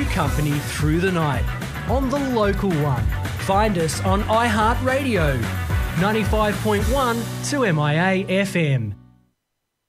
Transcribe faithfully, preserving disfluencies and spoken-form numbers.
company through the night on the local one. Find us on iHeartRadio, ninety-five point one to M I A F M.